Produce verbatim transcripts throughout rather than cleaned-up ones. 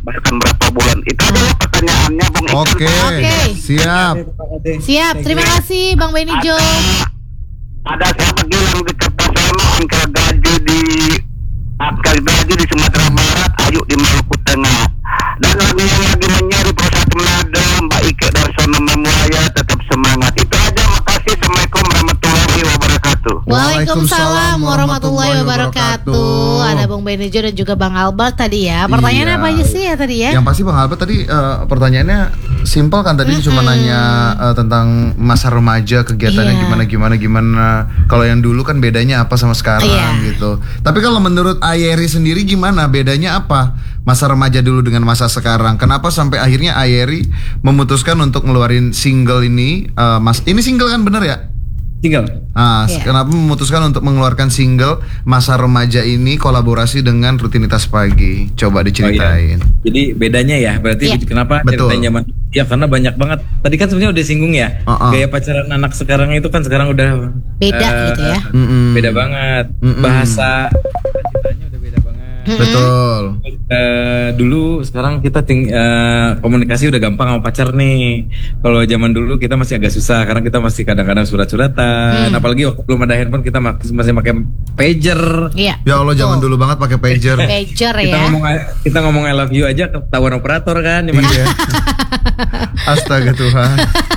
bahkan berapa bulan. Itu adalah pertanyaannya, Bung Ican. Oke, Oke. siap. Siap, terima kasih Bang Benijo. Ada siapa bilang di kertas sama angka gaji di angka gaji di Sumatera Barat, ayo di Maluku Tengah. Dan lagu yang lagi menyari Persatu Manado, Mbak Ike Darsono Memulaya, tetap semangat. Itu aja, makasih. Assalamualaikum warahmatullahi wabarakatuh. Waalaikumsalam warahmatullahi wabarakatuh. Ada Bang Benijo dan juga Bang Albert tadi ya. Pertanyaannya Iya. apa aja sih ya tadi ya? Yang pasti Bang Albert tadi uh, pertanyaannya simpel kan, tadi cuma nanya uh, tentang masa remaja, kegiatannya Iya. gimana gimana gimana. Kalau yang dulu kan bedanya apa sama sekarang Iya. gitu. Tapi kalau menurut Ayeri sendiri gimana? Bedanya apa? Masa remaja dulu dengan masa sekarang. Kenapa sampai akhirnya Ayeri memutuskan untuk ngeluarin single ini? Uh, mas, ini single kan bener ya? Tinggal. Ah, Iya. kenapa memutuskan untuk mengeluarkan single masa remaja ini kolaborasi dengan rutinitas pagi? Coba diceritain. Oh, iya. Jadi bedanya ya, berarti Iya. kenapa Betul. ceritain zaman? Ya karena banyak banget. Tadi kan sebenarnya udah singgung ya. Uh-uh. Gaya pacaran anak sekarang itu kan sekarang udah Beda eh, gitu ya. Mm-mm. Beda banget. Mm-mm. Bahasa cintanya udah beda banget. Betul. Eh, dulu sekarang kita ting- eh, komunikasi udah gampang sama pacar nih. Kalau zaman dulu kita masih agak susah karena kita masih kadang-kadang surat-suratan. Apalagi waktu belum ada handphone kita mak- masih pakai pager. Iya. Ya Allah, zaman dulu banget pakai pager. Pager Kita ya. ngomong kita ngomong I love you aja ketahuan operator kan. Iya. Astaga Tuhan.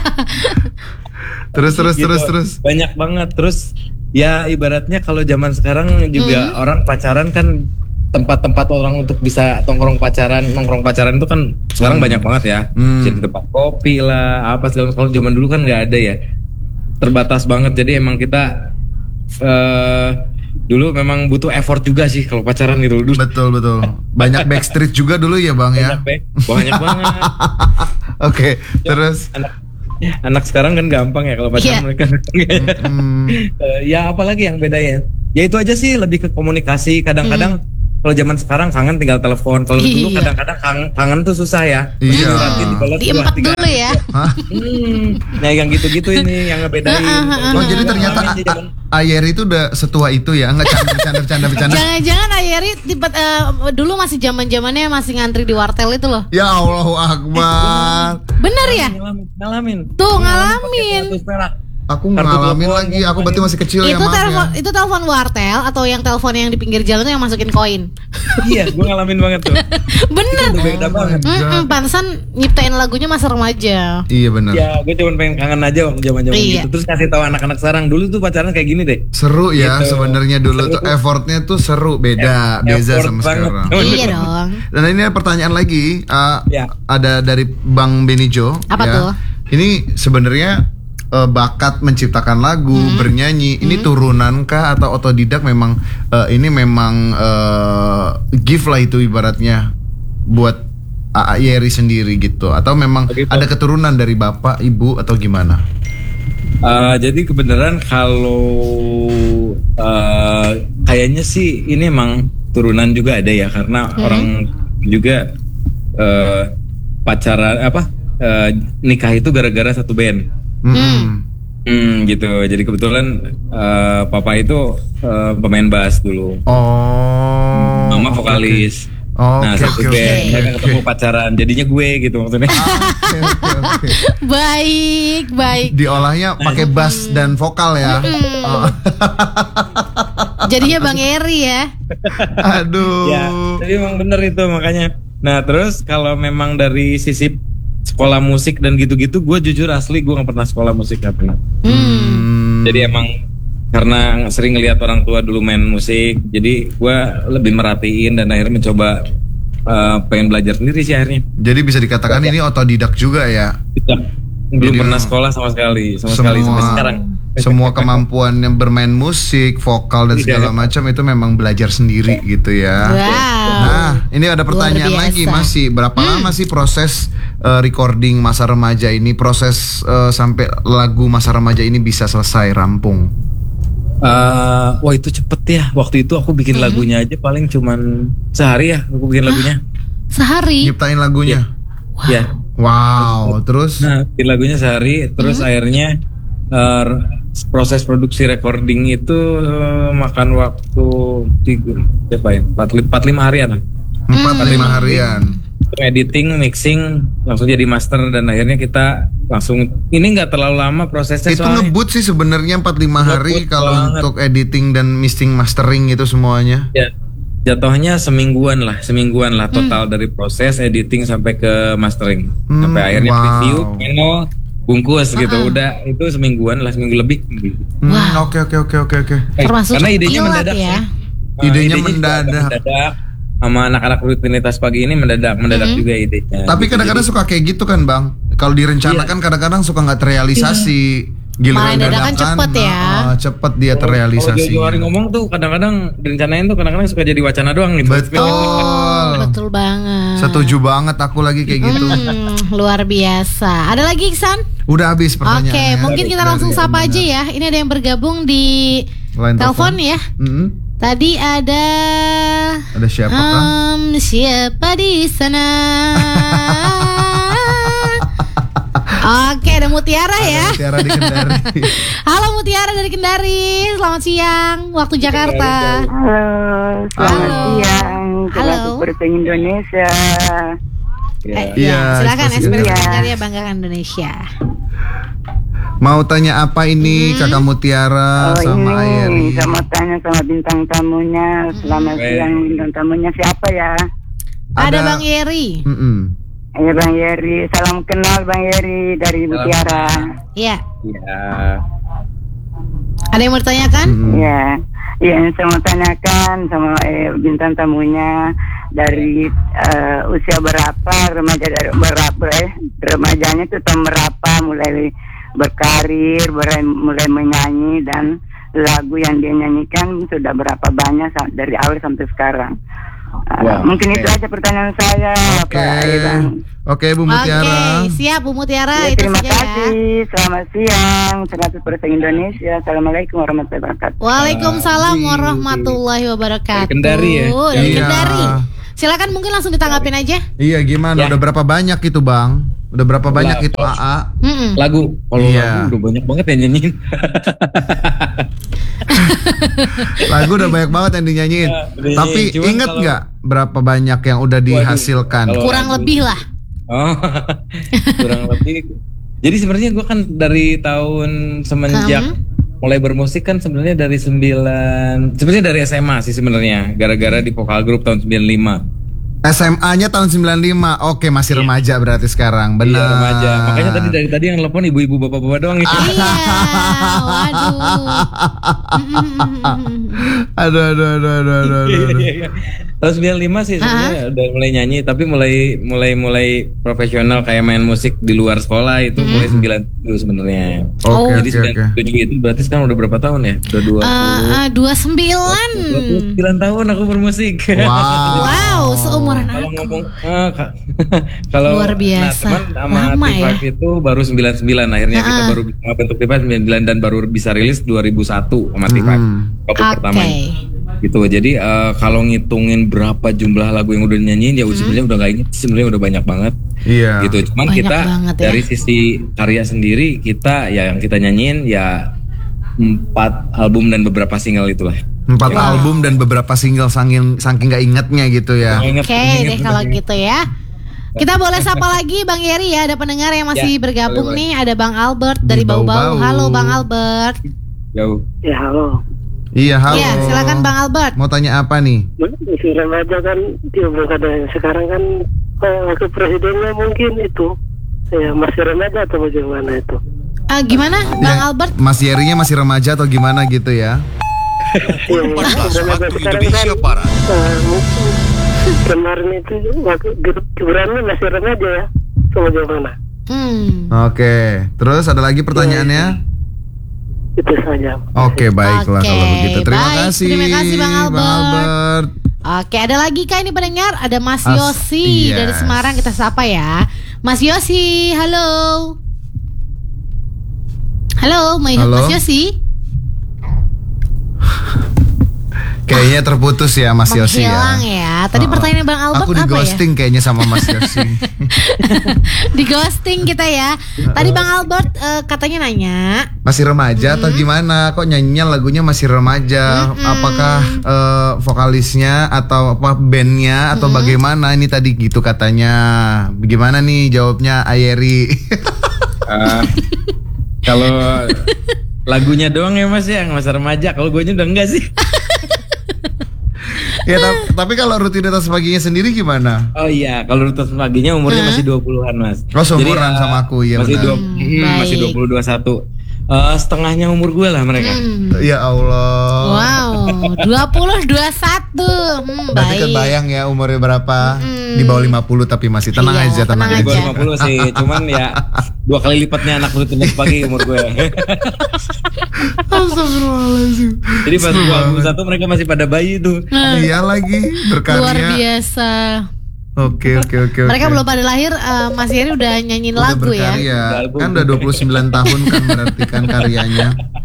Terus terus Gitu. terus terus. Banyak banget. Terus ya ibaratnya kalau zaman sekarang juga orang pacaran kan tempat-tempat orang untuk bisa tongkrong pacaran, nongkrong pacaran itu kan sekarang banyak banget ya. Hmm. Jadi tempat kopi lah, apa segala. Kalau zaman dulu kan nggak ada ya, terbatas banget. Jadi emang kita eh dulu memang butuh effort juga sih kalau pacaran gitu dulu. Betul betul. Banyak backstreet juga dulu ya Bang ya. Banyak, Be. banyak banget. Oke, terus. Anak anak sekarang kan gampang ya kalau pacaran Iya. mereka. Hmm. Eh, ya apalagi yang bedanya? Ya itu aja sih, lebih ke komunikasi. Kadang-kadang kalau zaman sekarang kangen tinggal telepon. Kalau dulu Iya. kadang-kadang kangen, kangen tuh susah ya. Iya. Diratin, dibalas, Diempat tiga. dulu ya. Hah? Hmm. Nah yang gitu-gitu ini yang ngebedain. Oh jadi ternyata A- A- Ayeri itu udah setua itu ya? Enggak canda bercanda bercanda bercanda. Jangan-jangan Ayeri tiba eh, dulu masih zaman-zamannya masih ngantri di wartel itu loh. Ya Allahu Akbar. Bener ya? ngalamin, ngalamin. Tuh, pakai ngalamin. kartu perak. Aku Kartu ngalamin telepon, lagi. Aku berarti masih kecil ya, Itu maaf telepon ya. itu telepon wartel atau yang telepon yang di pinggir jalan tuh yang masukin koin. Iya, gue ngalamin banget tuh. Bener. Udah beda banget. Mm-mm, pantesan nyiptain lagunya masa remaja. Iya benar. Ya, gue cuma pengen kangen aja waktu zaman-zaman Iya. gitu. Terus kasih tahu anak-anak sekarang dulu tuh pacaran kayak gini deh. Seru ya Gitu. sebenarnya dulu tuh effortnya tuh seru, beda beza Effort sama banget. sekarang. Oh, Iya dong. Dan ini ada pertanyaan lagi, uh, Ya. ada dari Bang Benijo. Apa ya. tuh? Ini sebenarnya uh, bakat menciptakan lagu, Hmm. bernyanyi, ini turunan kah atau otodidak? Memang uh, ini memang uh, gift lah itu ibaratnya buat Ayeri sendiri gitu, atau memang Begitu. ada keturunan dari bapak, ibu atau gimana? Uh, jadi kebenaran kalau uh, kayaknya sih ini emang turunan juga ada ya, karena orang juga uh, pacaran apa uh, nikah itu gara-gara satu band. Hmm. Hmm, gitu. Jadi kebetulan uh, papa itu uh, pemain bass dulu, Oh. mama oke, vokalis. oke. Oh, Nah oke, satu oke, band, oke, mereka oke. ketemu pacaran, jadinya gue gitu maksudnya. Oke, oke, oke. Baik, baik. Diolahnya pakai bass dan vokal ya. Oh. Jadinya Bang Eri ya. Aduh. Ya, tapi emang bener itu makanya. Nah terus kalau memang dari sisi sekolah musik dan gitu-gitu, gue jujur asli gue nggak pernah sekolah musik, nggak pernah. Hmm. Jadi emang karena sering ngelihat orang tua dulu main musik, jadi gue lebih merhatiin dan akhirnya mencoba uh, pengen belajar sendiri sih akhirnya. Jadi bisa dikatakan ini otodidak juga ya. Tidak, belum Jadi pernah emang sekolah sama sekali, sama sekali sampai sekarang. Semua kemampuan yang bermain musik, vokal dan Iya. segala macam itu memang belajar sendiri gitu ya. Wow. Nah, ini ada pertanyaan Luar biasa. lagi, masih berapa lama sih proses uh, recording masa remaja ini, proses uh, sampai lagu masa remaja ini bisa selesai rampung? Uh, wah itu cepet ya. Waktu itu aku bikin lagunya aja paling cuman sehari ya aku bikin lagunya. Sehari. Nyiptain lagunya. Ya. Wow, terus Nah, bikin lagunya sehari, terus akhirnya uh, proses produksi recording itu uh, makan waktu tiga, berapa ya? empat, empat lima harian. empat lima harian. editing, mixing, langsung jadi master dan akhirnya kita langsung ini nggak terlalu lama prosesnya. Itu soalnya. ngebut sih sebenarnya empat lima hari Ngebut kalau banget. untuk editing dan mixing mastering itu semuanya. Ya, jatuhnya semingguan lah, semingguan lah total dari proses editing sampai ke mastering, Hmm, sampai akhirnya wow. review, channel, bungkus gitu. Udah itu semingguan lah, seminggu lebih. Hmm, Wah. Oke oke oke oke oke. Eh, Termasuk karena idenya kilat mendadak ya. sih. Nah, Idenya juga mendadak. mendadak. Sama anak-anak rutinitas pagi ini mendadak, mendadak juga idenya. Tapi Gitu, kadang-kadang jadi- suka kayak gitu kan bang. Kalau direncanakan kadang-kadang suka nggak terrealisasi. Giliran Malah dadakan cepet ya. ah, cepet dia Kalau terrealisasi. jauh-jauh hari ngomong tuh kadang-kadang direncanain tuh kadang-kadang suka jadi wacana doang gitu. Betul. Betul banget. Setuju banget aku lagi kayak gitu. Hmm, luar biasa. Ada lagi Iksan? Udah habis Oke, pertanyaannya. mungkin kita langsung Dari sapa Amanda. aja ya. Ini ada yang bergabung di Line telepon ya. Mm-mm. Tadi ada Ada siapa kan? um, siapa di sana? Oke, ada Mutiara ya. Tiara di Kendari. Halo Mutiara dari Kendari. Selamat siang waktu Jakarta. Halo, selamat Halo. siang. Halo. Selamat bertemu Indonesia. Eh, Iya, ya, silakan ekspresi ekspresi Kendari. Kendari banggakan Indonesia. Mau tanya apa ini Kakak Mutiara Oh sama Ayeri? ini, sama tanya sama bintang tamunya. Selamat Baik. siang, bintang tamunya siapa ya? Ada, Bang Yeri. Mm-mm. Ya Bang Yeri, salam kenal Bang Yeri dari Salam Mutiara. Iya. Ya. Ada yang mau ditanyakan? Mm-mm. Ya, ya saya mau tanyakan sama eh, bintang tamunya dari eh, usia berapa remaja dari berapa eh, remajanya itu tahun berapa mulai berkarir, mulai, mulai menyanyi dan lagu yang dia nyanyikan sudah berapa banyak sa- dari awal sampai sekarang. Uh, Wah, mungkin oke. itu aja pertanyaan saya, Oke. Pak Iwan. Oke Bu Oke, Mutiara. siap Bu Mutiara. Ya, itu terima saja ya. kasih. Selamat siang. seratus persen Indonesia. Assalamualaikum warahmatullahi wabarakatuh. Waalaikumsalam warahmatullahi wabarakatuh. Dari Kendari ya? Dari Iya. Kendari. Silakan mungkin langsung ditanggapin aja. Iya gimana? Ya. Udah berapa banyak itu Bang? Udah berapa banyak Lah, itu A A? Mm-mm. Lagu, kalau Iya. lagu udah banyak banget yang nyanyiin. Lagu udah banyak banget yang dinyanyiin. Ya, udah Tapi nyanyiin. Cuman inget kalau- nggak berapa banyak yang udah dihasilkan? kalau- Kurang lebih lah. Oh, kurang lebih. Jadi sebenarnya gue kan dari tahun semenjak Hmm. mulai bermusik kan sebenarnya dari sembilan, sebenarnya dari S M A sih sebenarnya, gara-gara di vokal grup tahun sembilan puluh lima. S M A-nya tahun sembilan puluh lima. Oke, masih remaja berarti sekarang. Iya, Benar. remaja. Makanya tadi dari tadi yang telepon ibu-ibu bapak-bapak doang gitu. Iya, waduh. Mm-mm. Aduh aduh aduh aduh aduh. aduh, aduh. Tahun sembilan puluh lima sih sebenarnya udah mulai nyanyi, tapi mulai mulai mulai profesional kayak main musik di luar sekolah itu mulai sembilan puluh sebenarnya. Oke Jadi oke sembilan oke. puluh tujuh itu berarti sekarang udah berapa tahun ya? Udah dua Eh, puluh eh, dua puluh sembilan. dua puluh sembilan tahun aku bermusik. Wow. Wow, seumuran Kalau aku. ngomong ah, ka- kalau Luar biasa. nah, teman sama Lama T lima itu baru sembilan puluh sembilan akhirnya kita Ah. baru bisa bentuk T lima sembilan puluh sembilan dan baru bisa rilis dua ribu satu sama T lima. Hmm. Kopi Oke. pertama. Gitu. Jadi eh, kalau ngitungin berapa jumlah lagu yang udah dinyanyiin ya sebenarnya udah gak inget, sebenarnya udah banyak banget. Iya. Gitu. Cuman Banyak kita banget ya. dari sisi karya sendiri kita ya yang kita nyanyiin ya empat album dan beberapa single itulah. Empat Wow. album dan beberapa single saking saking nggak ingetnya gitu ya. Ingat- Oke ingat- deh kalau gitu ya. Kita boleh sapa lagi Bang Yeri ya. Ada pendengar yang masih Ya, bergabung boleh, nih. Ada Bang Albert dari Di Bau-Bau. Bau-Bau. Halo Bang Albert. Jauh. Ya halo. Iya halo. Iya, silakan Bang Albert. Mau tanya apa nih? Masih remaja kan dia belum ada. Sekarang kan eh, wakil presidennya mungkin itu. Ya masih remaja atau bagaimana itu? Ah, gimana Bang Ya, Albert? Mas Yerinya masih remaja atau gimana gitu ya? Yang waktu Indonesia Barat. Mungkin kemarin itu waktu Gibrannya masih remaja ya. Atau bagaimana? Hmm. Oke. Terus ada lagi pertanyaannya? Itu saja. Oke baiklah Oke, kalau begitu. Terima baik. kasih. Terima kasih, Bang Albert. Albert. Oke, ada lagi kah ini pendengar? Ada Mas As- Yosi yes. dari Semarang, kita sapa ya. Mas Yosi, halo. Halo, Mas Halo. Mas Yosi. Kayaknya terputus ya Mas Yosi ya. Menghilang ya. Tadi Oh, pertanyaan Bang Albert aku di apa ya? ghosting kayaknya sama Mas Yosi. Di ghosting kita ya. Tadi Bang Albert eh, katanya nanya. Masih remaja atau gimana? Kok nyanyinya lagunya masih remaja? Mm-mm. Apakah eh, vokalisnya atau apa bandnya atau bagaimana? Ini tadi gitu katanya. Bagaimana nih jawabnya Ayeri? Ah, kalau lagunya doang ya Mas ya, masa remaja. Kalau gue udah enggak sih. Ya ta- tapi kalau rutinitas paginya sendiri gimana? Oh iya, kalau rutinitas paginya umurnya masih dua puluhan Mas. Oh, seumuran eh, sama aku, iya masih benar. dua, Hmm, hmm, masih baik. dua puluh dua puluh satu. Eh, setengahnya umur gue lah mereka. Hmm. Ya Allah. Wow, dua puluh dua puluh satu. Hmm, Berarti baik. kebayang ya umurnya berapa? Mm-mm. Di bawah lima puluh tapi masih tenang Iya, aja, tenang, tenang Di aja. bawah aja. lima puluh sih, cuman ya dua kali lipatnya anak rutinitas pagi umur gue. Astagfirullahaladzim. Jadi pas dua puluh satu mereka masih pada bayi tuh. Iya lagi berkarya. Luar biasa. Oke oke oke. Mereka oke. belum pada lahir, eh, Mas Heri udah nyanyiin Udah lagu ya. berkarya. Album. Kan udah dua puluh sembilan tahun kan berarti kan karyanya.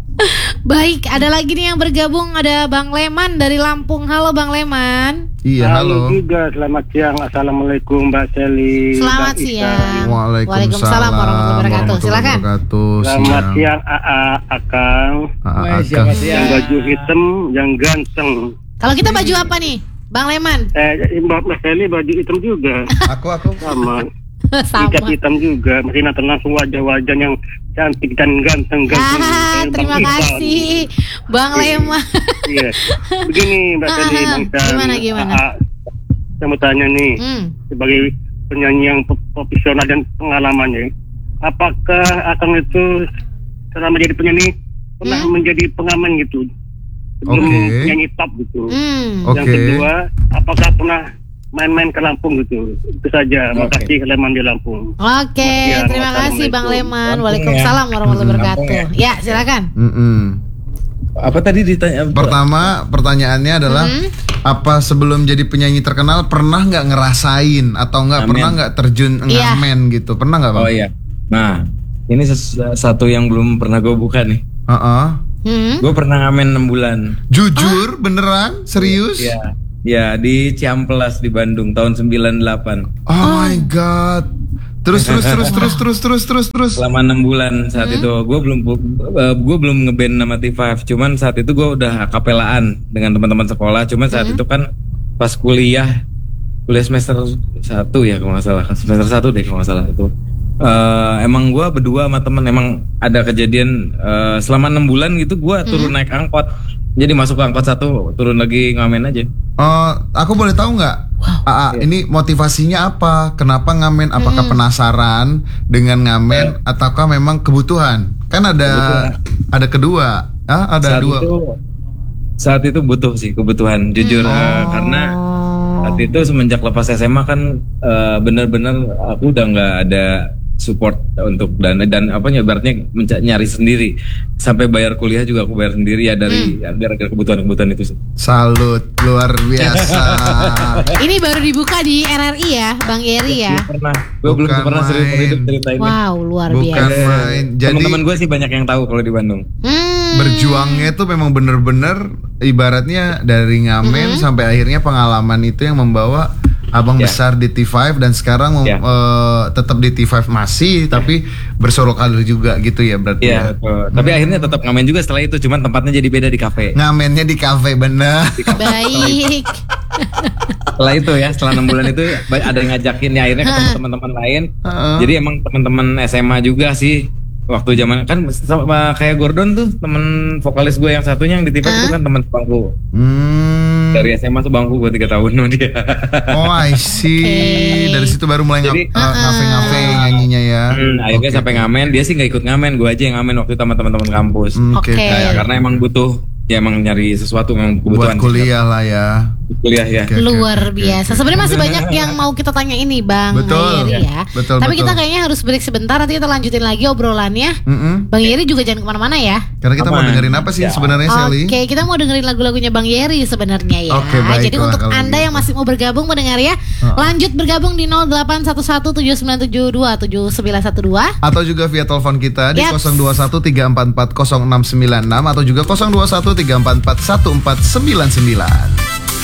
Baik, ada lagi nih yang bergabung, ada Bang Leman dari Lampung. Halo Bang Leman. Iya halo. juga, selamat siang. Assalamualaikum Mbak Seli. Selamat Bang Isan. siang. Waalaikumsalam warahmatullahi wabarakatuh. Silakan. wabarakatuh. Selamat Siang. siang A A Akang. Ah, Wah, Akang. siapa sih? Yang baju hitam, yang ganteng. Kalau kita baju apa nih, Bang Leman? Eh, Mbak Mbak Seli baju hitam juga. Aku aku. Sama. Sama. Ikat hitam juga. Masih nanti langsung wajah-wajah yang cantik dan ganteng. ganteng. Ah, Kayak terima Bang Isan. kasih Bang Leman. Iya. Begini Mbak Seli, Ah, Bang Isan. gimana, gimana? A A, saya mau tanya nih. Hmm. Sebagai penyanyi yang pro- profesional dan pengalamannya, apakah Akang itu selama jadi penyanyi pernah Hmm? menjadi pengamen gitu sebelum Oke. nyanyi top gitu? Hmm. Oke. Yang kedua, apakah pernah main-main ke Lampung gitu? Itu saja. Oke. Makasih Leman di Lampung. Oke, Ya, terima kasih Bang Leman. Lampung Waalaikumsalam ya. warahmatullahi Lampung wabarakatuh. Ya, silakan. Mm-mm. Apa tadi ditanya? Pertama pertanyaannya adalah Mhm. apa sebelum jadi penyanyi terkenal pernah nggak ngerasain atau nggak Ngamen. pernah nggak terjun Iya. ngamen gitu pernah nggak bang? Oh iya. Nah, ini ses- satu yang belum pernah gue buka nih. Heeh. Hmm. Gue pernah ngamen enam bulan. Jujur beneran serius? Ya, ya di Ciamplas di Bandung tahun sembilan delapan. Oh my god. Terus terus terus terus terus terus terus terus. Selama enam bulan saat itu gue belum gue belum ngeband nama T lima. Cuman saat itu gue udah akapelaan dengan teman-teman sekolah. Cuman saat itu kan pas kuliah kuliah semester satu ya kalau nggak salah, semester satu deh kalau nggak salah itu. Eh, emang gue berdua sama temen emang ada kejadian eh, selama enam bulan gitu gue turun naik angkot. Jadi masuk ke angkot satu turun lagi ngamen aja. Eh, aku boleh tahu nggak? Aa, ini motivasinya apa? Kenapa ngamen? Apakah penasaran dengan ngamen ataukah memang kebutuhan? Kan ada Kebutuhan. ada kedua, ah, ada saat dua. itu saat itu butuh sih kebutuhan jujur eh, karena saat itu semenjak lepas S M A kan eh, bener-bener aku udah nggak ada support untuk dan dan apa ibaratnya menca- nyari sendiri sampai bayar kuliah juga aku bayar sendiri ya dari ya, gara-gara kebutuhan-kebutuhan itu sih. Salut, luar biasa. Ini baru dibuka di R R I ya, Bang Eri ya. Belum pernah, gue belum Bukan pernah serius main. hidup ceritain. Wow, luar Bukan biasa. main. Jadi Teman-teman gue sih banyak yang tahu kalau di Bandung. Hmm. berjuangnya itu memang bener-bener ibaratnya dari ngamen Mm-hmm. sampai akhirnya pengalaman itu yang membawa abang Ya. besar di T lima dan sekarang mem- Ya. eh, tetap di T lima masih tapi bersolok karir juga gitu ya berarti ya. Iya, betul. Tapi akhirnya tetap ngamen juga setelah itu, cuman tempatnya jadi beda di kafe. Ngamennya di kafe bener. Baik. Setelah itu ya, setelah enam bulan itu ba- ada yang ngajakin ya akhirnya ketemu teman-teman lain. Heeh. Jadi emang teman-teman S M A juga sih. Waktu zaman kan sama kayak Gordon tuh temen vokalis gue yang satunya yang di T lima itu kan teman bangku. Hmm. Dari S M A tuh bangku gue tiga tahun sama dia. Oh I see. Oke. Dari situ baru mulai Jadi- ngap- eh, ngafe-ngafe nyanyinya ya. Hmm, akhirnya Oke, sampai oke. ngamen, dia sih nggak ikut ngamen, gue aja yang ngamen waktu itu sama teman-teman kampus. Hmm, Oke. Oke. Nah, ya, karena emang butuh, ya emang nyari sesuatu yang kebutuhan. Buat kuliah lah ya. kuliah ya. Oke, oke, Luar oke, biasa. oke. Sebenarnya masih banyak yang mau kita tanya ini Bang Betul. Yeri ya. Betul, Tapi betul. kita kayaknya harus break sebentar. Nanti kita lanjutin lagi obrolannya. Mm-mm. Bang Yeri juga jangan kemana-mana ya. Karena kita mau Aman. dengerin apa sih Ya. sebenarnya Sally? Oke, kita mau dengerin lagu-lagunya Bang Yeri sebenarnya ya. Oke, baiklah Jadi untuk kalau Anda gitu. yang masih mau bergabung mendengar ya, Uh-uh. lanjut bergabung di nol delapan satu satu tujuh sembilan tujuh dua tujuh sembilan satu dua. Atau juga via telepon kita di Yaps. nol dua satu tiga empat empat nol enam sembilan enam atau juga nol dua satu tiga empat empat satu empat sembilan sembilan.